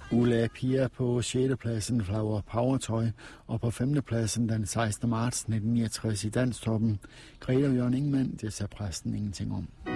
Ulla Pia på 6. pladsen Flower Powertøj, og på 5. pladsen den 16. marts 1969 i Danstoppen. Greta og Jørgen Ingemann, det sagde præsten ingenting om.